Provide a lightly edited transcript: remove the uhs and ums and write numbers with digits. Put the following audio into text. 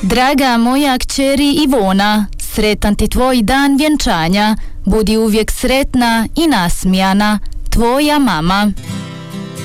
Draga moja kćeri Ivona, sretan ti tvoj dan vjenčanja. Budi uvijek sretna i nasmijana. Tvoja mama.